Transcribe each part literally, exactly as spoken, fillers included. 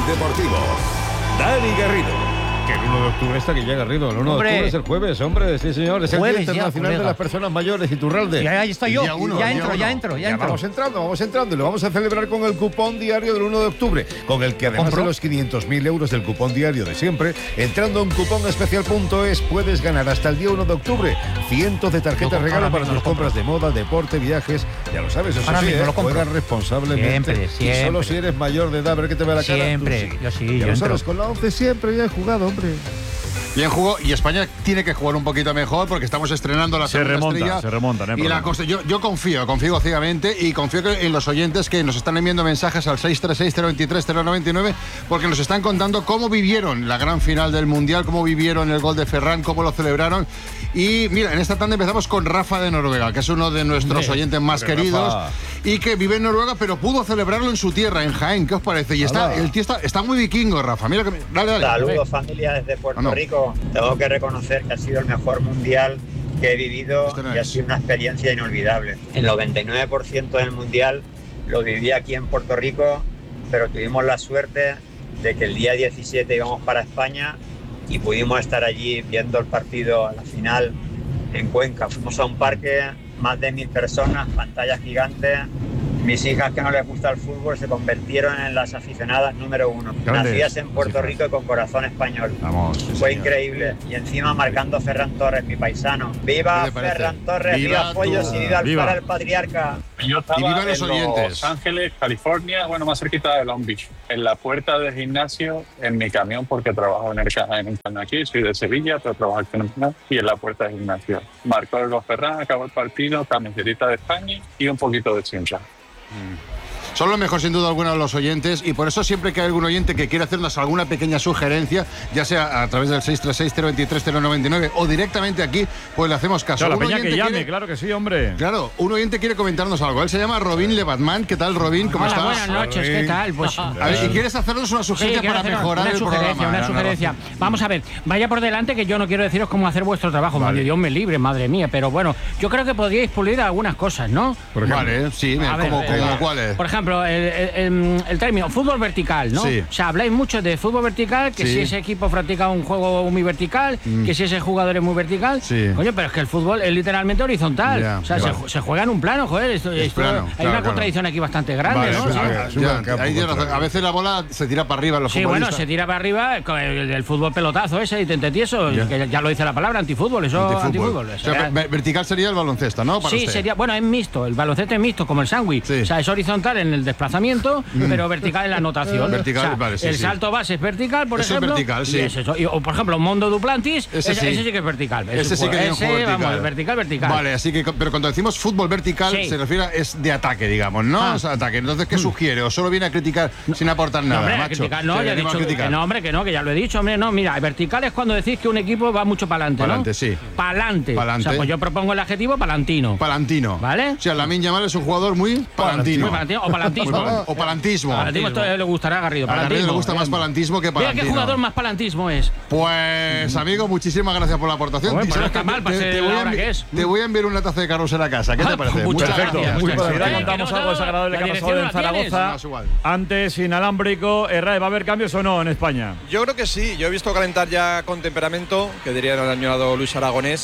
Deportivo. Dani Garrido. Que el uno de octubre está que ya, Garrido. El uno Hombre. de octubre es el jueves, hombre. Sí, señor. Es el Jueves Día ya, Internacional colega. de las Personas Mayores, Iturralde. Ya, ahí estoy yo. Día uno, ya día entro, uno. ya entro, ya Ya entro. vamos entrando, vamos entrando. Y lo vamos a celebrar con el cupón diario del uno de octubre, con el que además ¿Compro? de los quinientos mil euros del cupón diario de siempre, entrando en cupón especial punto es puedes ganar hasta el día uno de octubre cientos de tarjetas Lo- regalo ahora para mismo tus lo compro. compras de moda, deporte, viajes. Ya lo sabes, eso Ahora sí, mismo ¿eh? lo compro. Juega responsablemente. Siempre, Y siempre. solo si eres mayor de edad, a ver qué te ve la cara. Siempre. Tú sí. Yo sí, Ya yo lo entro. sabes, con la once siempre ya he jugado, hombre. Bien jugó, y España tiene que jugar un poquito mejor porque estamos estrenando la Se segunda remonta, estrella. se remonta, no hay y la problema. cosa, yo, yo confío, confío ciegamente y confío que en los oyentes que nos están enviando mensajes al seis tres seis, cero dos tres, cero nueve nueve porque nos están contando cómo vivieron la gran final del Mundial, cómo vivieron el gol de Ferran, cómo lo celebraron. Y mira, en esta tanda empezamos con Rafa de Noruega, que es uno de nuestros Hombre, oyentes más hombre, queridos Rafa. y que vive en Noruega, pero pudo celebrarlo en su tierra, en Jaén. ¿Qué os parece? Y está, Hala. el tío está, está muy vikingo, Rafa. Mira que, dale, dale. Saludos familia desde Puerto Ah, no. Rico. Tengo que reconocer que ha sido el mejor mundial que he vivido Este no y ha es. sido una experiencia inolvidable. El noventa y nueve por ciento del mundial lo viví aquí en Puerto Rico, pero tuvimos la suerte de que el día diecisiete íbamos para España y pudimos estar allí viendo el partido a la final en Cuenca. Fuimos a un parque, más de mil personas, pantallas gigantes. Mis hijas que no les gusta el fútbol se convirtieron en las aficionadas número uno. Grandes Nacidas en Puerto hijas. Rico y con corazón español. Vamos. sí, Fue señor. increíble. Y encima marcando Ferran Torres, mi paisano. ¿Qué ¡Viva te parece? Ferran Torres! Viva ¡Viva Pollos tú. y viva, Viva. para el patriarca! Yo estaba Y vivan los en oyentes. Los Ángeles, California, bueno, más cerquita de Long Beach, en la puerta del gimnasio, en mi camión, porque trabajo en el Caja en un aquí, soy de Sevilla, pero trabajo aquí en el Caja, y en la puerta del gimnasio. Marcó el gol Ferran, acabó el partido, camiseta de España y un poquito de chincha. Son lo mejor sin duda alguna los oyentes y por eso siempre que hay algún oyente que quiere hacernos alguna pequeña sugerencia, ya sea a través del seis tres seis, cero dos tres, cero nueve nueve o directamente aquí, pues le hacemos caso. Claro, la Un peña que oyente llame, quiere- claro que sí, hombre. Claro, un oyente quiere comentarnos algo. Él se llama Robin Lebatman. ¿Qué tal, Robin? ¿Cómo Hola, estás? buenas noches, ¿qué tal? Pues, A ver, ¿y quieres hacernos una sí, sugerencia quiero para hacer mejorar una el sugerencia, programa? una Ana sugerencia. Rocío? Vamos a ver, vaya por delante que yo no quiero deciros cómo hacer vuestro trabajo, madre Dios me libre, madre mía, pero bueno, yo creo que podríais pulir algunas cosas, ¿no? Por ejemplo. Vale, sí, A ver, ¿cómo, eh, cómo, cuál es? Por ejemplo, el, el- el- el término fútbol vertical, ¿no? Sí. O sea, habláis mucho de fútbol vertical, que Sí. si ese equipo practica un juego muy vertical, que si ese jugador es muy vertical. Sí. Coño, pero es que el fútbol es literalmente horizontal. Ya, o sea, ya. se, ju- se juega en un plano, joder. Esto, Es esto- plano, hay claro, una claro. contradicción aquí bastante grande, Vale, ¿no? sí, Sí. ya, sube al ya, campo ahí tienes razón. contrario. A veces la bola se tira para arriba en los Sí, bueno, futbolistas. se tira para arriba con el, el fútbol pelotazo ese y tente tieso, Ya. que ya lo dice la palabra, antifútbol, eso Antifútbol. antifútbol. O eso sea, ya- ver- vertical sería el baloncesto, ¿no? Para Sí, usted. sería, bueno, es mixto, el baloncesto es mixto, como el sándwich. Sí. O sea, es horizontal en el desplazamiento, pero vertical en la anotación. Vertical, O sea, vale, sí, el sí. salto base es vertical, por Eso es ejemplo. vertical, sí. y es eso. Y, o, por ejemplo, Mondo Duplantis, Ese ese, sí. ese sí que es vertical. Ese sí que tiene un ese, juego vertical. Vamos, vertical, vertical. Vale, así que, pero cuando decimos fútbol vertical, Sí. se refiere a, es de ataque, digamos, ¿no? Ah. O sea, ataque. Entonces, ¿qué sugiere? ¿O solo viene a criticar sin aportar No, nada, hombre, a macho? criticar, no, Sí, ya he venimos a dicho que, criticar. que no, hombre, que no, que ya lo he dicho, hombre, no, mira, vertical es cuando decís que un equipo va mucho para adelante, ¿no? Pa'lante, sí. Pa'lante. Pa'lante. O sea, pues yo propongo el adjetivo palantino. Palantino. ¿Vale? O sea, Lamine Yamal es un jugador muy palantino. Muy palantino, o palantismo. O palantismo. Palantismo, esto le gustará a Garrido. A Garrido le Palantismo. gusta más palantismo que Mira palantino. qué jugador más palantismo es. Pues, amigo, muchísimas gracias por la aportación. Bueno, Y pues sabes no está que mal, para te, ser te voy la a hora envi- que es. te voy a enviar una taza de carros a la casa. ¿Qué te Ah, parece? muchas Perfecto, gracias, muy muchas bien. gracias. Ahora contamos Que no, algo desagradable la que ha dirección pasado en no la tienes. Zaragoza. Más igual. Antes inalámbrico, Errae, ¿va a haber cambios o no en España? Yo creo que sí, yo he visto calentar ya con temperamento, que diría el añorado Luis Aragonés,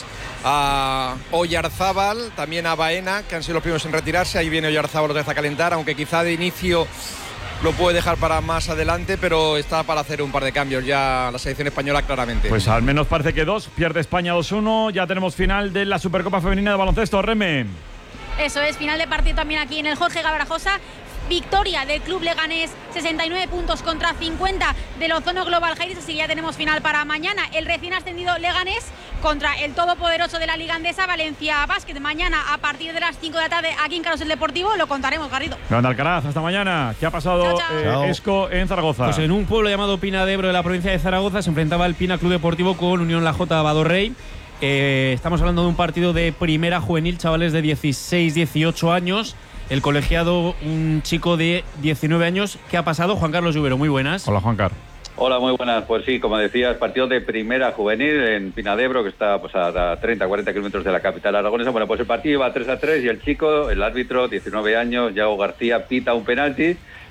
a Oyarzábal, también a Baena, que han sido los primeros en retirarse. Ahí viene Oyarzábal otra vez a calentar, aunque quizá de inicio lo puede dejar para más adelante, pero está para hacer un par de cambios ya la selección española claramente. Pues al menos parece que dos. Pierde España dos uno. Ya tenemos final de la Supercopa Femenina de Baloncesto. Reme. Eso es, final de partido también aquí en el Jorge Gabrajosa. Victoria del Club Leganés, sesenta y nueve puntos contra cincuenta del Ozono Global Jairis, así que ya tenemos final para mañana. El recién ascendido Leganés contra el todopoderoso de la Liga Andesa, Valencia Basket. Mañana a partir de las cinco de la tarde aquí en Carrusel Deportivo, lo contaremos, Garrido. Grande Alcaraz, hasta mañana. ¿Qué ha pasado Chao, chao. eh, Chao. Esco en Zaragoza? Pues en un pueblo llamado Pina de Ebro de la provincia de Zaragoza se enfrentaba el Pina Club Deportivo con Unión La Jota Badorrey. Eh, estamos hablando de un partido de primera juvenil, chavales de dieciséis, dieciocho años. El colegiado, un chico de diecinueve años. ¿Qué ha pasado? Juan Carlos Lluvero, muy buenas. Hola, Juan Carlos. Hola, muy buenas. Pues sí, como decías, partido de primera juvenil en Pinadebro, que está pues, a treinta, cuarenta kilómetros de la capital aragonesa. Bueno, pues el partido iba tres a tres y el chico, el árbitro, diecinueve años, Yago García, pita un penalti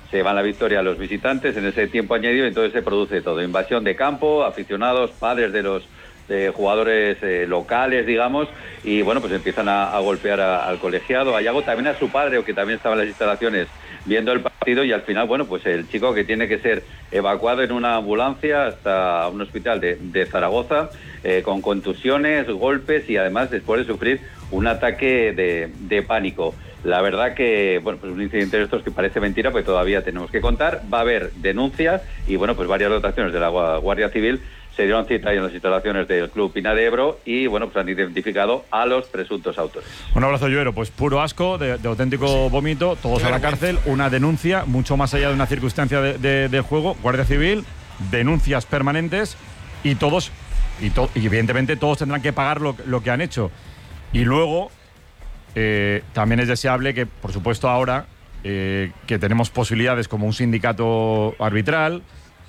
se van la victoria a los visitantes en ese tiempo añadido, y entonces se produce todo, invasión de campo, aficionados, padres de los de jugadores eh, locales, digamos, y bueno, pues empiezan a, a golpear a, al colegiado, a Yago, también a su padre, que también estaba en las instalaciones viendo el partido, y al final, bueno, pues el chico que tiene que ser evacuado en una ambulancia hasta un hospital de, de Zaragoza, eh, con contusiones, golpes, y además después de sufrir un ataque de, de pánico. La verdad que, bueno, pues un incidente de estos que parece mentira, pues todavía tenemos que contar. Va a haber denuncias y, bueno, pues varias dotaciones de la Guardia Civil se dieron cita ahí en las instalaciones del Club Pina de Ebro y, bueno, pues han identificado a los presuntos autores. Un abrazo, Lluero. Pues puro asco, de, de auténtico vómito, todos a la cárcel, una denuncia, mucho más allá de una circunstancia de, de, del juego, Guardia Civil, denuncias permanentes y todos, y, to, y evidentemente todos tendrán que pagar lo, lo que han hecho. Y luego, eh, también es deseable que, por supuesto, ahora eh, que tenemos posibilidades como un sindicato arbitral,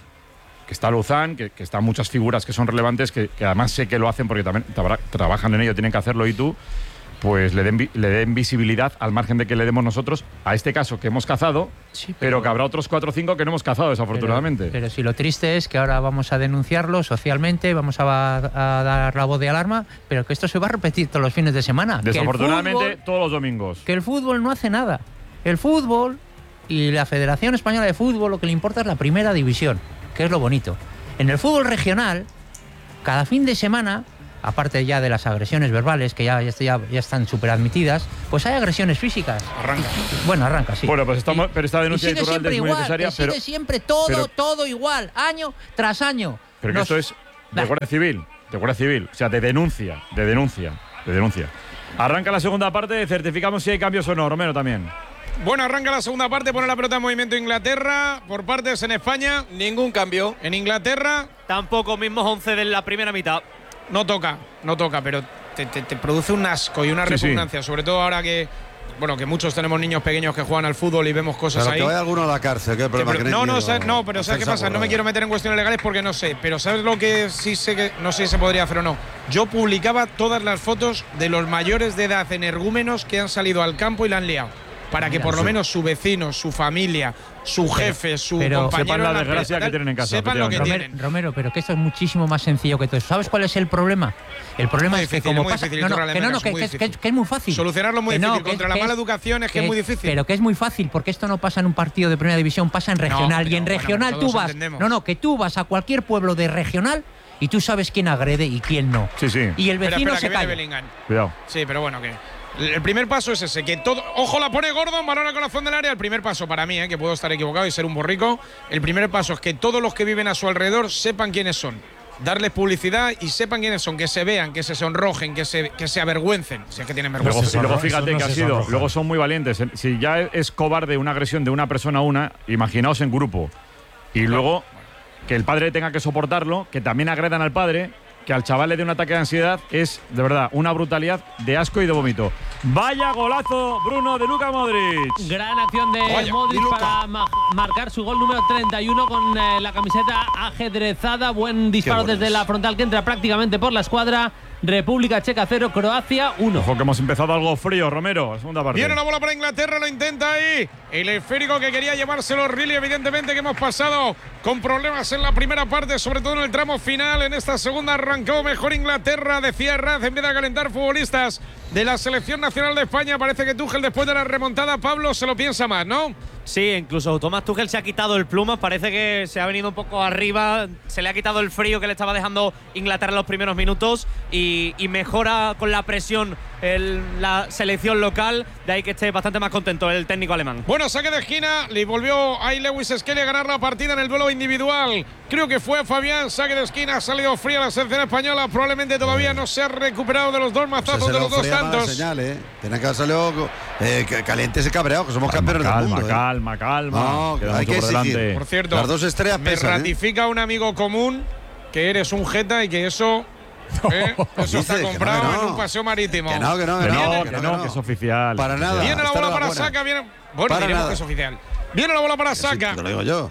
que está Luzán, que, que están muchas figuras que son relevantes, que, que además sé que lo hacen porque también tra trabajan en ello, tienen que hacerlo, y tú, pues le den, le den visibilidad al margen de que le demos nosotros a este caso que hemos cazado, sí, pero, pero que habrá otros cuatro o cinco que no hemos cazado, desafortunadamente. Pero, pero si lo triste es que ahora vamos a denunciarlo socialmente, vamos a, a dar la voz de alarma, pero que esto se va a repetir todos los fines de semana. Desafortunadamente, fútbol, todos los domingos. Que el fútbol no hace nada. El fútbol y la Federación Española de Fútbol lo que le importa es la primera división, que es lo bonito. En el fútbol regional, cada fin de semana, aparte ya de las agresiones verbales, que ya, ya, ya, ya están súper admitidas, pues hay agresiones físicas. Arranca. Bueno, arranca, sí. Bueno, pues estamos, y, pero esta denuncia de Iturralde es muy igual, necesaria. Sigue pero, siempre todo, pero, todo igual, año tras año. Pero que Nos, esto es de Guardia Civil, de Guardia Civil, o sea, de denuncia, de denuncia, de denuncia. Arranca la segunda parte, certificamos si hay cambios o no, Romero también. Bueno, arranca la segunda parte, pone la pelota en movimiento Inglaterra. Por partes en España, ningún cambio. En Inglaterra, tampoco, mismos once de la primera mitad. No toca, no toca, pero te, te, te produce un asco y una sí, repugnancia, sí. sobre todo ahora que, bueno, que muchos tenemos niños pequeños que juegan al fútbol y vemos cosas pero ahí. que vaya alguno a la cárcel, ¿qué problema? Pero, no, no, sabes, no, pero ¿sabes qué pasa? No me quiero meter en cuestiones legales porque no sé, pero ¿sabes lo que sí sé que no sé si se podría hacer o no? Yo publicaba todas las fotos de los mayores de edad energúmenos que han salido al campo y la han liado. Para que por lo menos su vecino, su familia, su jefe, su pero, compañero sepan la desgracia que tienen en casa. Sepan lo que Romero, tienen. Romero, pero que esto es muchísimo más sencillo que todo eso. ¿Sabes cuál es el problema? El problema muy es difícil, que como muy pasa, difícil, no, no, que no, no, que, muy que, que, que es muy fácil. Solucionarlo muy que no, difícil. que Contra es, la mala es, educación es que, que es muy difícil. Pero que es muy fácil porque esto no pasa en un partido de primera división, pasa en regional. No, y en bueno, regional todos tú vas. entendemos. No, no, que tú vas a cualquier pueblo de regional y tú sabes quién agrede y quién no. Sí, sí. Y el vecino espera, espera, se que calla. Bellingham. Cuidado. Sí, pero bueno, que. El primer paso es ese, que todo… ¡Ojo, la pone Gordon! Balón al corazón del área. El primer paso para mí, ¿eh? Que puedo estar equivocado y ser un borrico. El primer paso es que todos los que viven a su alrededor sepan quiénes son. Darles publicidad y sepan quiénes son. Que se vean, que se sonrojen, que se, que se avergüencen. Si es que tienen vergüenza. Luego, luego fíjate no que ha sido… sonrojan. Luego son muy valientes. Si ya es cobarde una agresión de una persona a una, imaginaos en grupo. Y luego que el padre tenga que soportarlo, que también agredan al padre… que al chaval le dé un ataque de ansiedad es, de verdad, una brutalidad de asco y de vómito. Vaya golazo, Bruno, de Luka Modric. Gran acción de Vaya, Modric para ma marcar su gol número treinta y uno con eh, la camiseta ajedrezada. Buen disparo bueno desde es. la frontal que entra prácticamente por la escuadra. República Checa cero, Croacia uno. Ojo que hemos empezado algo frío, Romero, la segunda parte. Viene la bola para Inglaterra, lo intenta ahí. El esférico que quería llevárselo Riley, evidentemente que hemos pasado con problemas en la primera parte, sobre todo en el tramo final. En esta segunda arrancó mejor Inglaterra, decía Raz, empieza a calentar futbolistas de la Selección Nacional de España. Parece que Tuchel después de la remontada, Pablo, se lo piensa más, ¿no? Sí, incluso Tomás Tuchel se ha quitado el plumas, parece que se ha venido un poco arriba, se le ha quitado el frío que le estaba dejando Inglaterra en los primeros minutos y, y mejora con la presión el, la selección local, de ahí que esté bastante más contento el técnico alemán. Bueno, saque de esquina, le volvió ahí Lewis Skelly a ganar la partida en el duelo individual. Creo que fue Fabián, saque de esquina, ha salido fría la selección española, probablemente todavía no se ha recuperado de los dos mazazos Se de los dos tantos. Señal, ¿eh? Tiene que haber salido eh, calientes y cabreados, que somos campeones calma, del mundo. calma, ¿eh? calma, No, queda hay mucho que por exigir. delante. Por cierto, las dos estrellas me pesan, ratifica ¿eh? un amigo común que eres un jeta y que eso, ¿eh? eso está Dice que comprado no, que no. en un paseo marítimo. Que no, que no, Que que no, no, que que no, no. que es oficial. Para nada. Viene la Esta bola era la para buena. Saka, viene… Bueno, Para diremos nada. que es oficial. Viene la bola para Sí, Saka. te lo digo yo.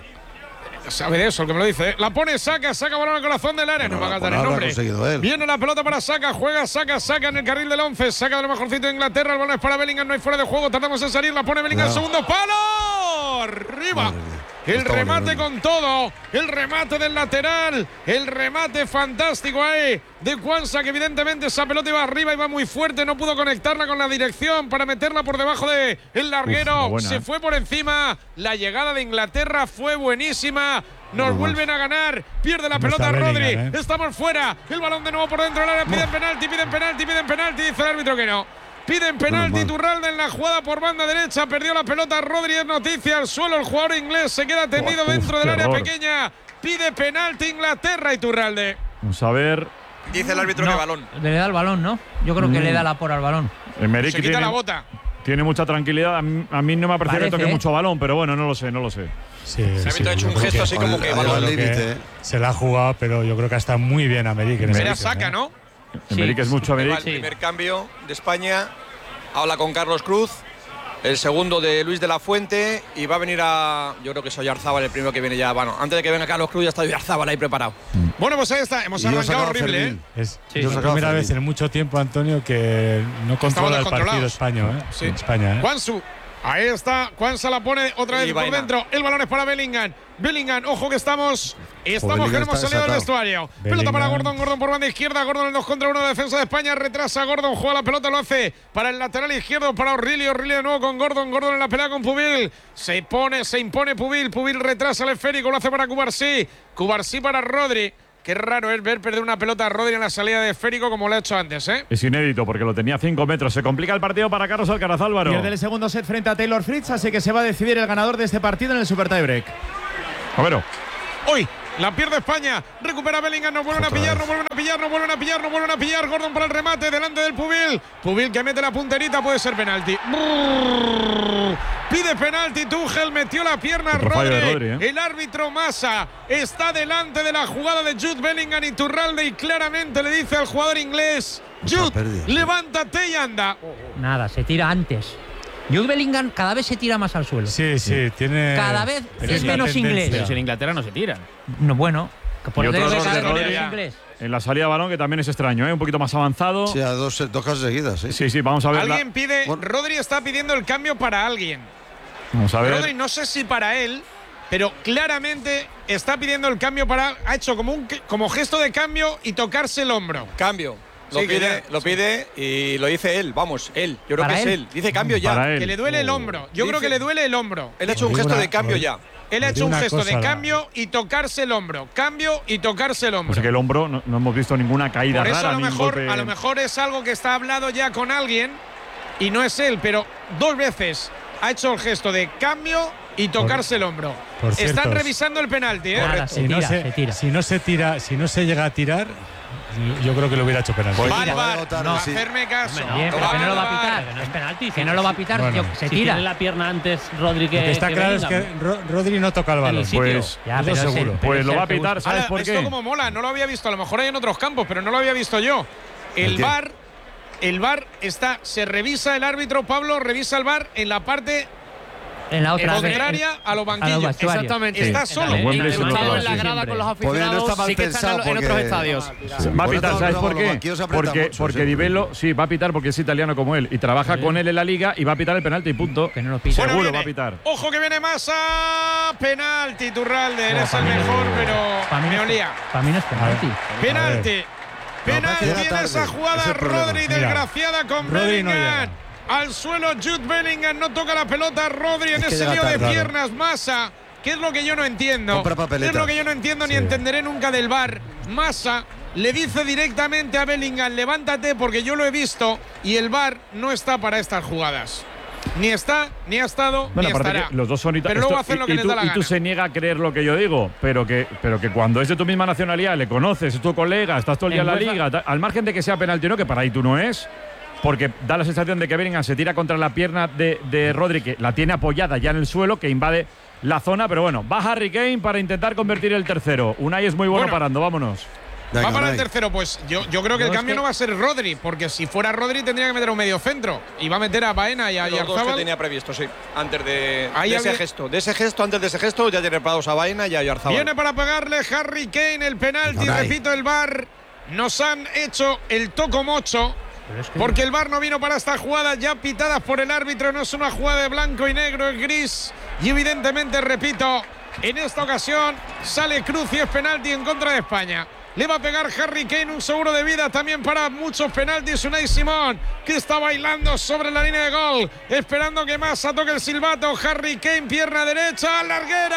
Sabe de eso, el que me lo dice. La pone Saka, Saka balón al corazón del área. Bueno, no va a cantar por el ahora nombre. ha conseguido él. Viene la pelota para Saka, juega Saka, Saka en el carril del once. Saka de lo mejorcito de Inglaterra. El balón es para Bellingham, no hay fuera de juego. Tardamos en salir. La pone Bellingham, Cuidado. segundo palo. arriba. El remate con todo, el remate del lateral, el remate fantástico ahí de Quansah, que evidentemente esa pelota iba arriba, iba muy fuerte, no pudo conectarla con la dirección para meterla por debajo del larguero. Uf, buena, se eh. fue por encima, la llegada de Inglaterra fue buenísima. Nos Uf. vuelven a ganar, pierde la no pelota Rodri, eh. estamos fuera, el balón de nuevo por dentro del área, piden penalti, piden penalti, piden penalti, dice el árbitro que no. Piden penalti, Iturralde en la jugada por banda derecha, perdió la pelota, Rodri es noticia, al suelo el jugador inglés, se queda tendido oh, dentro uf, del área horror. pequeña, pide penalti Inglaterra, Iturralde. Vamos a ver. Dice el árbitro no, que balón. Le da el balón, ¿no? Yo creo que mm. le da la por al balón. Emerick se quita tiene, la bota. Tiene mucha tranquilidad, a mí, a mí no me ha parecido que toque ¿eh? mucho balón, pero bueno, no lo sé, no lo sé. Sí, se sí, ha hecho un gesto así como que balón límite. Se la ha jugado, pero yo creo que está muy bien Emerick. Se la saca, ¿no? Emerick sí. es mucho Emerick. El primer cambio de España. Habla con Carlos Cruz, el segundo de Luis de la Fuente, y va a venir a, yo creo que es Oyarzábal el primero que viene ya. Bueno, antes de que venga Carlos Cruz ya está Oyarzábal ahí preparado. Mm. Bueno, pues ahí está, hemos arrancado horrible, ¿eh? Es sí, la primera vez en mucho tiempo, Antonio, que no controla el partido español, ¿eh? Sí. En España, ¿eh? Quansah, ahí está, Quansah la pone otra vez y por vaina. dentro, el balón es para Bellingham. Bellingham, ojo que estamos, estamos que hemos salido del vestuario. Bellingham. Pelota para Gordon, Gordon por banda izquierda, Gordon en el dos contra uno de defensa de España, retrasa Gordon, juega la pelota, lo hace para el lateral izquierdo, para Aurelio, Aurelio de nuevo con Gordon, Gordon en la pelea con Pubil, se pone, se impone Pubil, Pubil retrasa el esférico, lo hace para Cubarsí, Cubarsí para Rodri. Qué raro es ver perder una pelota a Rodri en la salida de esférico como lo ha hecho antes, ¿eh? Es inédito porque lo tenía a cinco metros. Se complica el partido para Carlos Alcaraz, Álvaro. Pierde el segundo set frente a Taylor Fritz, así que se va a decidir el ganador de este partido en el Super Tiebreak. A ver. Hoy la pierde España, recupera Bellingham, nos vuelven a pillar, nos vuelven a pillar, nos vuelven a pillar, nos vuelven a pillar. Gordon para el remate, delante del Pubil. Pubil que mete la punterita, puede ser penalti. Brrr. Pide penalti, Tuchel metió la pierna a Rodri. Rodri ¿eh? El árbitro Massa está delante de la jugada de Jude Bellingham y Iturralde y claramente le dice al jugador inglés: Jude, perdido, levántate y anda. Nada, se tira antes. Jude Bellingham cada vez se tira más al suelo. Sí, sí, tiene. Cada vez es menos inglés. Pero si en Inglaterra no se tiran. No, bueno. Por y otro de Rodri inglés. En la salida de balón, que también es extraño, ¿eh? Un poquito más avanzado. Sí, a dos, dos casos seguidas. ¿sí? sí, sí, vamos a ver. Alguien pide. Bueno. Rodri está pidiendo el cambio para alguien. Vamos a ver. Rodri, no sé si para él, pero claramente está pidiendo el cambio para. Ha hecho como un como gesto de cambio y tocarse el hombro. Cambio. Lo, sí, pide, lo pide y lo dice él, vamos, él. Yo creo que él? es él. Dice cambio ya. Que le duele el hombro. Yo dice, creo que le duele el hombro. Él ha hecho un gesto de cambio ya. Él ha hecho un gesto de cambio y tocarse el hombro. Cambio y tocarse el hombro. O sea que el hombro no, no hemos visto ninguna caída Por eso rara. A lo, mejor, golpe... a lo mejor es algo que está hablado ya con alguien y no es él, pero dos veces ha hecho el gesto de cambio y tocarse por, el hombro. Están ciertos. revisando el penalti, ¿eh? Nada, se si, tira, no se, se tira. si no se tira, si no se llega a tirar, yo creo que lo hubiera hecho penalti. Pues Bar, bar, no, sí. hacerme caso. No, bien, pero que no lo va a pitar. No es penalti. Que no lo va a pitar, bueno, yo, se si tira. tiene la pierna antes Rodri que. Lo que está que claro venga. es que Ro Rodri no toca el balón. El pues, ya, pero seguro. El, pues lo va a pitar, ¿sabes Ahora, por qué? Esto como mola, no lo había visto. A lo mejor hay en otros campos, pero no lo había visto yo. El bar, el bar está, se revisa el árbitro, Pablo, revisa el bar en la parte. En la otra contraria en, a los banquillos. A Exactamente. Está solo. En, en, en, en la grada con los aficionados, no sí que están en, en otros estadios. Va a pitar, ¿sabes por qué? Porque, mucho, porque Di Bello, sí, va a pitar porque es italiano como él y trabaja sí. con él en la liga y va a pitar el penalti y punto. Que no lo pita. Seguro bueno, va a pitar. Ojo que viene Massa. Penalti, Iturralde. Eres el mejor, pero me olía. Para mí no es penalti. Penalti. Penalti en esa jugada, Rodri, desgraciada con Bellingham. Al suelo Jude Bellingham, no toca la pelota Rodri en ese lío de piernas. Massa, que es lo que yo no entiendo. Es lo que yo no entiendo sí. ni entenderé nunca del V A R. Massa le dice directamente a Bellingham: levántate porque yo lo he visto, y el V A R no está para estas jugadas. Ni está, ni ha estado, bueno, ni estará. Los dos son pero esto, luego hacen lo que y, les tú, da la y gana. tú se niega a creer lo que yo digo, pero que, pero que cuando es de tu misma nacionalidad, le conoces, es tu colega, estás todo el día en la liga, ta, al margen de que sea penalti o no, que para ahí tú no es. Porque da la sensación de que Bellingham se tira contra la pierna de, de Rodri, que la tiene apoyada ya en el suelo, que invade la zona. Pero bueno, va Harry Kane para intentar convertir el tercero. Unai es muy bueno, bueno parando, vámonos. Va para el tercero, pues yo, yo creo que no, el cambio que... no va a ser Rodri, porque si fuera Rodri tendría que meter a un medio centro. Y va a meter a Baena y a Los dos que tenía previsto, sí. Antes de, de ese gesto. De ese gesto, antes de ese gesto, ya tiene preparados a Baena y a Oyarzabal. Viene para pegarle Harry Kane el penalti, repito, el V A R. Nos han hecho el toco mocho. Es que... Porque el V A R no vino para esta jugada, ya pitadas por el árbitro, no es una jugada de blanco y negro, es gris. Y evidentemente, repito, en esta ocasión sale Cruz y es penalti en contra de España. Le va a pegar Harry Kane, un seguro de vida también para muchos penaltis. Unai Simón, que está bailando sobre la línea de gol, esperando que Massa toque el silbato. Harry Kane, pierna derecha, al larguero.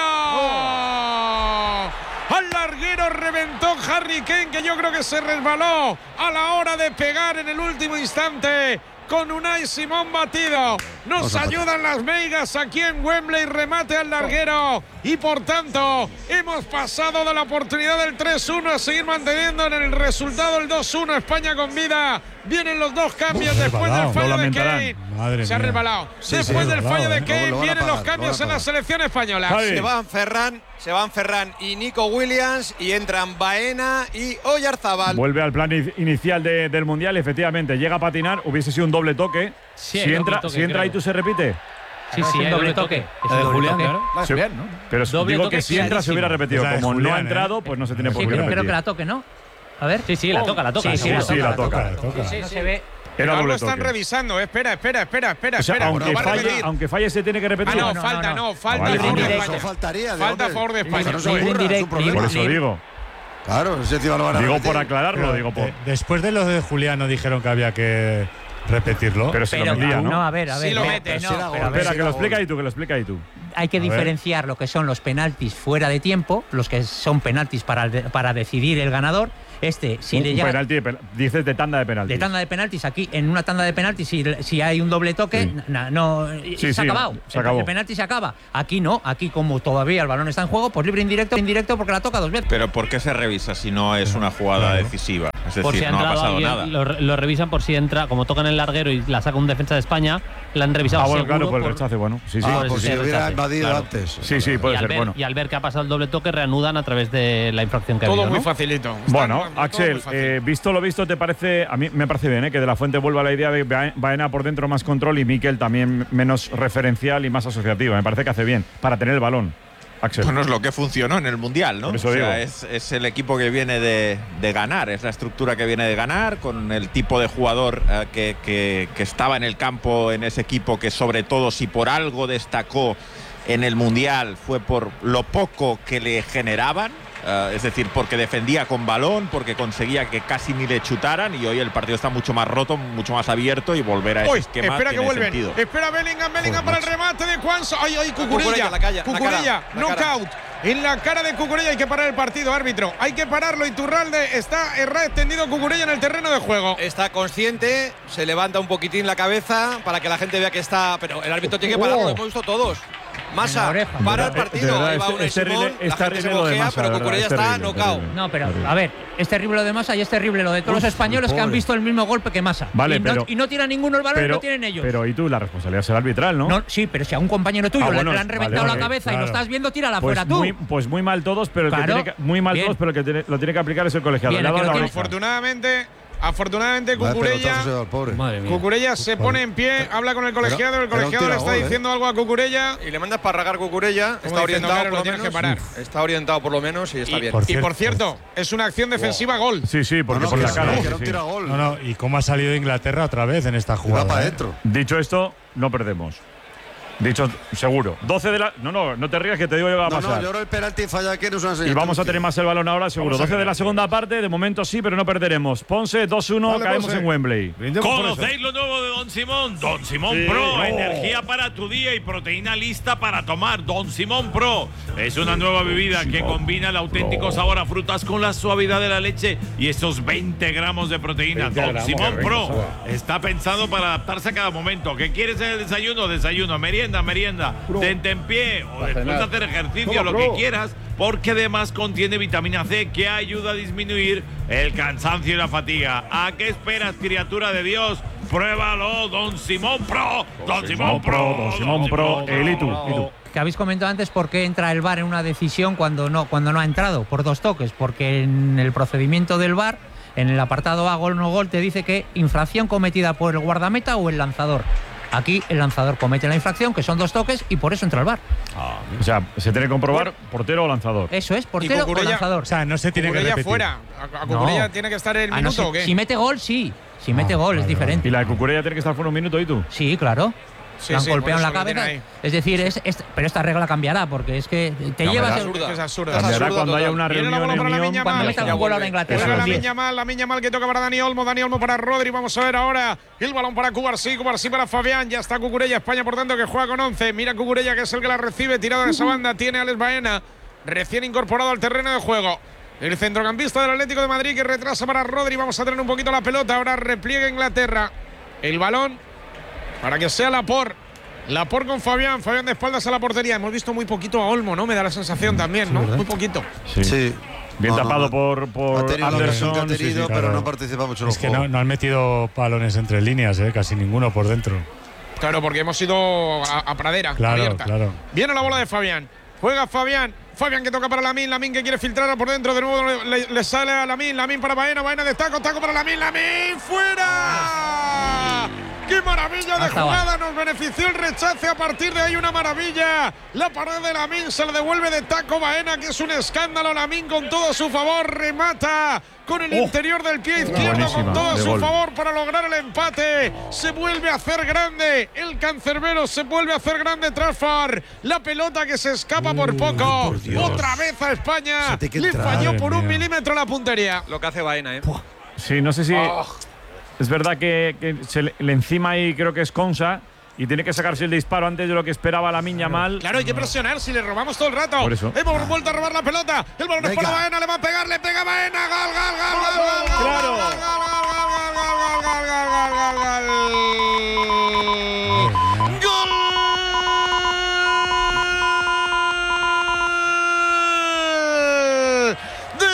Oh. Al larguero reventó Harry Kane, que yo creo que se resbaló a la hora de pegar en el último instante. Con Unai Simón batido. Nos ayudan las Meigas aquí en Wembley. Remate al larguero. Y por tanto, hemos pasado de la oportunidad del tres uno a seguir manteniendo en el resultado el dos uno. España con vida. Vienen los dos cambios Uf, después del fallo de Kane. Madre Se ha mía. resbalado. Sí, después sí, del fallo de ¿eh? Kane Lo van a vienen pagar, los cambios lo en van a la selección española. Se van Ferran, se van Ferran y Nico Williams y entran Baena y Oyarzabal. Vuelve al plan in- inicial de- del Mundial, efectivamente. Llega a patinar, hubiese sido un doble toque. Sí, si hay entra, doble toque, si entra creo. ahí, ¿tú se repite? Sí, sí, es un hay doble toque. Es un de doble Julián, toque. claro. Sí, bien, ¿no? Pero Doble digo toque que si entra se hubiera repetido. Esa es Como no Julián, ha ¿eh? entrado, pues no se tiene por Sí, qué creo, repetir. creo que la toque, ¿no? A ver. Sí, sí, la toca, la toca. Sí, sí, seguro. la Sí, la toca. La toca. No se ve. Era Ahora doble lo están toque. revisando. Espera, espera, espera, espera. O sea, espera. aunque Lo va a falle, repetir. aunque falle, se tiene que Ah, repetir. no, no, falta, no, no, no. falta Vale, a favor de vale. España. Eso faltaría. ¿de Falta a dónde? favor de España. Eso no se Libre ocurra, es un indirect- problema. Por eso libre- digo. Claro, ese tío lo van a Digo repetir. por aclararlo, Pero digo por. de- después de lo de Julián no dijían que había que repetirlo. Pero se lo Pero metía, no, ¿no? a ver, a ver. Sí lo no, mete, pero sí no, era pero a gol. ver. Espera, que lo explica ahí tú, que lo explica ahí tú. Hay que A ver. diferenciar lo que son los penaltis fuera de tiempo, los que son penaltis para, de- para decidir el ganador. Este, si Un, le un llega penalti, de pen- dices de tanda de penalti. de tanda de penaltis, aquí en una tanda de penaltis, si, si hay un doble toque, Sí. na- no, Sí, se sí, ha acabado. se El- acabó. El penalti se acaba. Aquí no, aquí como todavía el balón está en juego, pues libre indirecto, indirecto porque la toca dos veces. Pero ¿por qué se revisa si no es una jugada decisiva? Es Por si decir, ha no ha entrado pasado alguien, nada. Lo, lo revisan por si entra, como tocan el larguero y la saca un defensa de España, la han revisado Ah, bueno, seguro claro, por el por- rechace, bueno. Sí, sí. Ah, por pues ese si hubiera rechace, invadido claro. antes. Sí, sí, y, puede al ser, ver, bueno. y al ver que ha pasado el doble toque, reanudan a través de la infracción que ha Todo habido, muy ¿no? facilito. Bueno, Está todo Axel, muy fácil. eh, visto lo visto, ¿te parece? A mí me parece bien, ¿eh? Que De la Fuente vuelva a la idea de Ba- Baena por dentro más control y Mikel también menos referencial y más asociativo. Me parece que hace bien para tener el balón. Axel. Bueno, es lo que funcionó en el Mundial, ¿no? Por eso o sea, digo. es, es el equipo que viene de, de ganar, es la estructura que viene de ganar, con el tipo de jugador eh, que, que- que estaba en el campo en ese equipo, que sobre todo si por algo destacó en el Mundial fue por lo poco que le generaban. Uh, es decir, porque defendía con balón, porque conseguía que casi ni le chutaran, y hoy el partido está mucho más roto, mucho más abierto, y volver a ese Uy, esquema espera que tiene vuelven. sentido. Espera Bellingham, Bellingham para el remate de Juanso. Ay, ay, Cucurella, Cucurella. la calla- la Cucurella, cara, la cara. knockout. En la cara de Cucurella hay que parar el partido, árbitro. Hay que pararlo. Iturralde está erra extendido Cucurella en el terreno de juego. Está consciente, se levanta un poquitín la cabeza para que la gente vea que está. Pero el árbitro tiene que Oh. pararlo, lo hemos visto todos. Massa, En la oreja. para el De verdad, partido. de verdad, Ahí va es- Unai es terrible- Simón, es la gente se terrible lo de mojea, Massa, pero de verdad, Cucurella es está terrible, knockout. terrible. No, pero a ver, es terrible lo de Massa y es terrible lo de todos los españoles que han visto el mismo golpe que Massa. Vale, y, no, pero- y no tiran ninguno el balón y Pero, no tienen ellos. pero y tú, la responsabilidad será arbitral, ¿no? No, sí, pero si a un compañero tuyo Ah, le- bueno, le, han vale, reventado vale, la cabeza y claro. lo estás viendo, tírala Pues fuera tú. muy, pues muy mal todos, pero el Claro. que tiene que, muy mal Bien. todos, pero el que tiene- lo tiene que aplicar es el colegiado. Bien, Le ha el que dado lo la tiene- oreja. Afortunadamente, afortunadamente Vaya Cucurella. pelotazo se da al pobre. Madre mía. Cucurella se pone en pie, habla con el colegiado, el era un colegiado le está tiragol, ¿eh? diciendo algo a Cucurella. Y le manda a esparragar Cucurella. Está diciendo, orientado claro, por lo lo tienes menos. que parar. Está orientado por lo menos y está Y, bien. Por y por cierto. cierto, es una acción defensiva gol. Sí, sí, porque No, no, por que la sí, cara. que sí, era un sí. tiragol. No, no, y cómo ha salido Inglaterra otra vez en esta Y va jugada. para ¿eh? adentro. Dicho esto, no perdemos. Dicho, seguro. doce de la. No, no, no te rías que te digo yo que va a No, pasar. no, yo creo el penalti falla aquí no es una señal. Y vamos a tener más el balón ahora, seguro. Vamos a doce de la ganar. segunda parte, de momento sí, pero no perderemos. Ponce, dos uno, Vale, caemos Ponce. en Wembley. Brindemos por eso. ¿Conocéis lo nuevo de Don Simón? Don Simón Sí. Pro, Oh. energía para tu día y proteína lista para tomar. Don Simón Pro es una nueva bebida que combina el auténtico sabor a frutas con la suavidad de la leche y esos veinte gramos de proteína. veinte Don gramos, Simón qué Pro rico, está pensado para adaptarse a cada momento. ¿Qué quieres en el desayuno? Desayuno, merienda, merienda, tente en pie o después de hacer ejercicio, lo que quieras, porque además contiene vitamina C que ayuda a disminuir el cansancio y la fatiga. ¿A qué esperas, criatura de Dios? Pruébalo, Don Simón Pro. Don Simón Pro. Don Simón Pro, el y tú, y tú. Que habéis comentado antes por qué entra el V A R en una decisión cuando no, cuando no ha entrado, por dos toques. Porque en el procedimiento del V A R, en el apartado A, gol no gol, te dice que infracción cometida por el guardameta o el lanzador. Aquí el lanzador comete la infracción, que son dos toques, y por eso entra al V A R. Ah, o sea, se tiene que comprobar portero o lanzador. Eso es, portero o lanzador. O sea, no se tiene que Cucurella repetir. fuera. ¿A, a Cucurella No. tiene que estar el Ah, no, minuto si, o qué? si mete gol, sí. Si mete gol, es diferente. ¿Y la de Cucurella tiene que estar fuera un minuto y tú? Sí, claro. Sí, Le han sí, golpeado en por la eso lo tiene cabeza. ahí. Es decir, es, es- pero esta regla cambiará, porque es que te Cambiará. llevas. Es el- absurda, es absurda. Cambiará Es absurda cuando haya total. una Viene la reunión bola en para Unión. Lamine Cuando Yamal. metan un gol ahora Inglaterra. Juega a los Lamine diez. Yamal, Lamine Yamal que toca para Dani Olmo, Dani Olmo para Rodri. Vamos a ver ahora el balón para Cubarsí, Cubarsí para Fabián. Ya está Cucurella, España por tanto que juega con once. Mira Cucurella que es el que la recibe, tirado de esa banda. Tiene a Alex Baena, recién incorporado al terreno de juego. El centrocampista del Atlético de Madrid que retrasa para Rodri. Vamos a tener un poquito la pelota. Ahora repliega Inglaterra. El balón para que sea Laporte. Laporte con Fabián. Fabián de espaldas a la portería. Hemos visto muy poquito a Olmo, ¿no? Me da la sensación también, ¿no? Muy poquito. Sí. Sí. Bien No, no, tapado no. por, por Ha tenido la versión Anderson. que ha sí, sí, tenido, claro. pero no participa mucho en el Es que juego. no, no han metido balones entre líneas, ¿eh? Casi ninguno por dentro. Claro, porque hemos ido a, a pradera Claro, abierta. claro. Viene la bola de Fabián. Juega Fabián. Fabián que toca para Lamine. Lamine que quiere filtrar por dentro. De nuevo le, le sale a Lamine. Lamine para Baena. Baena de taco. Taco para Lamine. Lamine fuera. ¡Qué maravilla de Hasta jugada! Nos benefició el rechace. A partir de ahí una maravilla. La pared de Lamine se le devuelve de taco Baena, que es un escándalo. Lamine con todo a su favor. Remata con el Oh. interior del pie izquierdo Buenísima, con todo a de su gol. favor para lograr el empate. Se vuelve a hacer grande el cancerbero, se vuelve a hacer grande Trafford. La pelota que se escapa por poco. por Dios. Otra vez a España. Se tiene que Le entrar. falló Madre por un mía. milímetro la puntería. Lo que hace Baena, ¿eh? Sí, no sé si. Oh. Es verdad que, que se le, le encima ahí creo que es Consa y tiene que sacarse el disparo antes de lo que esperaba la Miña mal. Claro, hay que presionar si le robamos todo el rato. Por eso. Hemos vuelto a robar la pelota. El balón es Venga. para Baena, le va a pegar, le pega Baena. Gol, gol, gol, gol, gol, gol, Claro. gol, gol, gol, gol, gol, gol, gol, gol, gol. ¡Gol! ¡De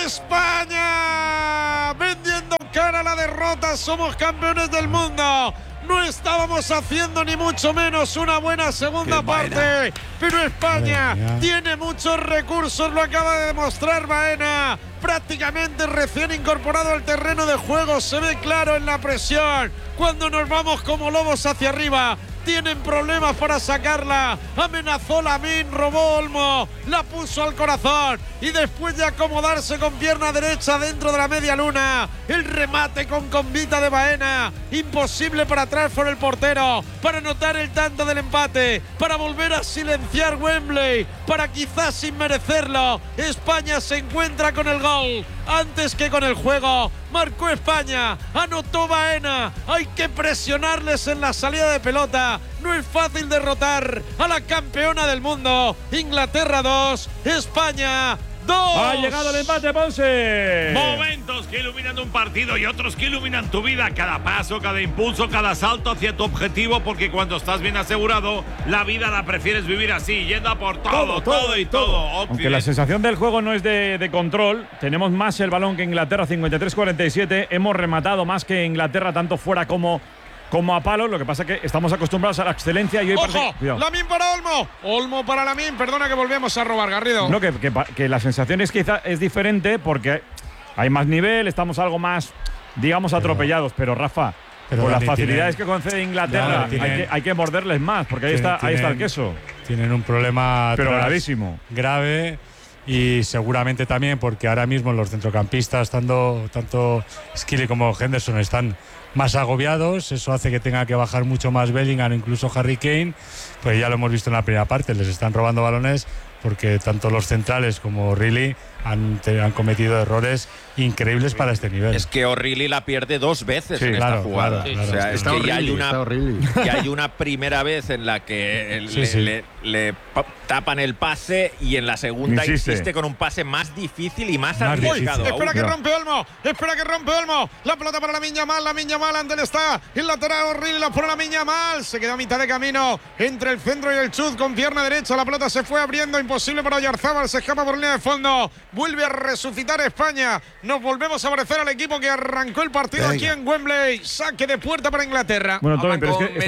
España! Vendiendo cara a la derrota, somos campeones del mundo. No estábamos haciendo ni mucho menos una buena segunda Qué parte, Baena. pero España Madre mía. tiene muchos recursos, lo acaba de demostrar Baena. Prácticamente recién incorporado al terreno de juego, se ve claro en la presión. Cuando nos vamos como lobos hacia arriba, tienen problemas para sacarla. Amenazó Lamine, robó Olmo, la puso al corazón y después de acomodarse con pierna derecha dentro de la media luna, el remate con convita de Baena. Imposible para atrás por el portero, para anotar el tanto del empate, para volver a silenciar Wembley, para quizás sin merecerlo. España se encuentra con el gol antes que con el juego. Marcó España, anotó Baena. Hay que presionarles en la salida de pelota. No es fácil derrotar a la campeona del mundo. Inglaterra dos, España dos. Ha llegado el empate, Ponce. Momentos que iluminan un partido y otros que iluminan tu vida. Cada paso, cada impulso, cada salto hacia tu objetivo. Porque cuando estás bien asegurado, la vida la prefieres vivir así, yendo a por todo, todo, todo y todo. Aunque la sensación del juego no es de, de control, tenemos más el balón que Inglaterra, cincuenta y tres cuarenta y siete. Hemos rematado más que Inglaterra, tanto fuera como, como a palos. Lo que pasa es que estamos acostumbrados a la excelencia y hoy ¡Ojo! parece- Cuidado. Lamine para Olmo. Olmo para Lamine. Perdona que volvemos a robar, Garrido. No, que, que, pa- que la sensación es quizá es diferente porque hay más nivel, estamos algo más, digamos, atropellados. Pero Rafa, pero con las Dani, facilidades tienen- que concede Inglaterra, Claro, hay, tienen- que, hay que morderles más, porque ahí Tienen- está, ahí está el tienen- queso. Tienen un problema Pero atrás gravísimo. grave y seguramente también porque ahora mismo los centrocampistas, tanto, tanto Skilly como Henderson, están más agobiados. Eso hace que tenga que bajar mucho más Bellingham, incluso Harry Kane. Pues ya lo hemos visto en la primera parte, les están robando balones porque tanto los centrales como Riley han, te- han cometido errores increíbles para este nivel. Es que O'Reilly la pierde dos veces Sí, en claro, esta jugada. claro, O sea, claro. es Está que ya hay O'Reilly, una está O'Reilly. ya hay una primera vez en la que Sí, le, sí. le- le pa- tapan el pase y en la segunda Insiste. insiste, con un pase más difícil y más, Más arriesgado. difícil. aún. Espera que Cuidado. rompe Olmo, espera que rompe Olmo. La pelota para la Miña Mal, la Miña Mal, ante está el lateral horrible, la pone la Miña Mal. Se queda a mitad de camino entre el centro y el chut con pierna derecha. La pelota se fue abriendo, imposible para Oyarzábal, se escapa por línea de fondo. Vuelve a resucitar España. Nos volvemos a parecer al equipo que arrancó el partido Venga. aquí en Wembley. Saque de puerta para Inglaterra. Bueno, Tony, Hablan pero es con que Meri- estamos,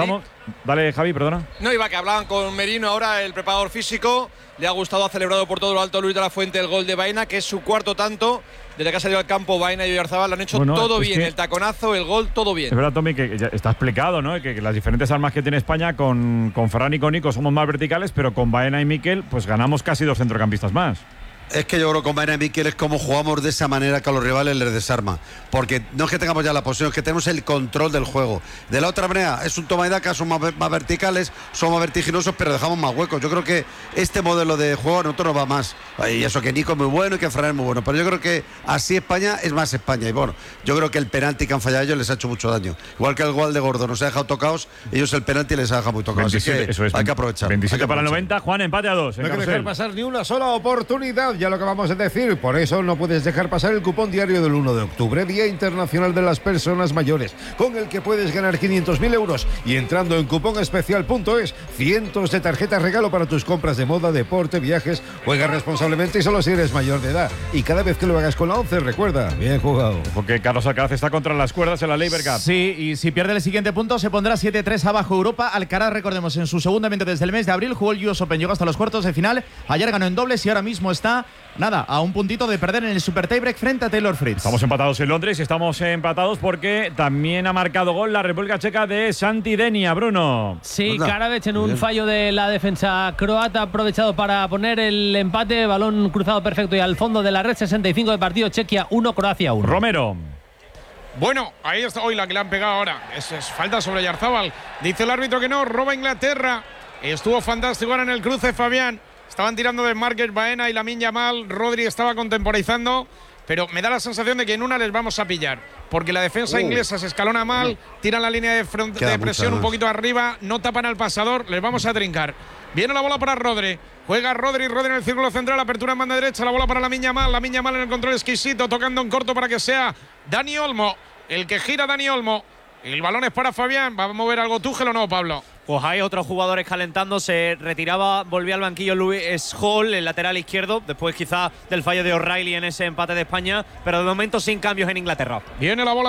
Dale, Javi, perdona. No, iba que hablaban con Merino ahora, el preparador físico. Le ha gustado, ha celebrado por todo lo alto Luis de la Fuente el gol de Baena, que es su cuarto tanto. Desde que ha salido al campo, Baena y Oyarzabal lo han hecho bueno, todo bien. Que, el taconazo, el gol, todo bien. Es verdad, Tommy, que ya está explicado, ¿no? Que, que las diferentes armas que tiene España con, con Ferran y con Nico somos más verticales, pero con Baena y Mikel, pues ganamos casi dos centrocampistas más. Es que yo creo que con Baena y Mikel es como jugamos de esa manera que a los rivales les desarma. Porque no es que tengamos ya la posición, es que tenemos el control del juego. De la otra manera, es un toma y daca, son más, más verticales, son más vertiginosos, pero dejamos más huecos. Yo creo que este modelo de juego a nosotros nos va más. Y eso que Nico es muy bueno y que Ferran es muy bueno. Pero yo creo que así España es más España. Y bueno, yo creo que el penalti que han fallado ellos les ha hecho mucho daño. Igual que el gol de Gordo nos ha dejado tocados, ellos el penalti les ha dejado muy tocados. veintisiete, Así que eso es, hay que aprovechar. veintisiete hay que para el aprovechar. noventa, Juan, empate a dos. No hay que dejar pasar ni una sola oportunidad, ya lo acabamos de decir. Por eso no puedes dejar pasar el cupón diario del uno de octubre, Día Internacional de las Personas Mayores, con el que puedes ganar quinientos mil euros. Y entrando en cuponespecial punto es, cientos de tarjetas regalo para tus compras de moda, deporte, viajes. Juega responsablemente y solo si eres mayor de edad. Y cada vez que lo hagas con la once, recuerda, bien jugado. Porque Carlos Alcaraz está contra las cuerdas en la Labour Cup. Sí, y si pierde el siguiente punto se pondrá siete tres abajo Europa. Alcaraz, recordemos, en su segundo evento desde el mes de abril jugó el U S Open, llegó hasta los cuartos de final. Ayer ganó en dobles y ahora mismo está, nada, a un puntito de perder en el Super Tiebreak frente a Taylor Fritz. Estamos empatados en Londres y estamos empatados porque también ha marcado gol la República Checa de Santi Denia, Bruno. Sí, Karabec en un fallo de la defensa croata ha aprovechado para poner el empate, balón cruzado perfecto y al fondo de la red. Sesenta y cinco de partido, Chequia uno, Croacia uno. Romero. Bueno, ahí está hoy la que le han pegado ahora. Es, es falta sobre Oyarzabal. Dice el árbitro que no, roba Inglaterra. Estuvo fantástico ahora en el cruce Fabián. Estaban tirando de Márquez, Baena y Lamine Yamal. Rodri estaba contemporizando, pero me da la sensación de que en una les vamos a pillar, porque la defensa uh. inglesa se escalona mal, tiran la línea de, de presión un poquito arriba, no tapan al pasador, les vamos a trincar. Viene la bola para Rodri, juega Rodri, Rodri en el círculo central, apertura en banda derecha, la bola para Lamine Yamal, Lamine Yamal en el control exquisito, tocando en corto para que sea Dani Olmo, el que gira Dani Olmo. El balón es para Fabián, ¿va a mover algo Tuchel o no, Pablo? Pues hay otros jugadores calentando, se retiraba, volvía al banquillo Luis Hall, el lateral izquierdo, después quizá del fallo de O'Reilly en ese empate de España, pero de momento sin cambios en Inglaterra. Viene la bola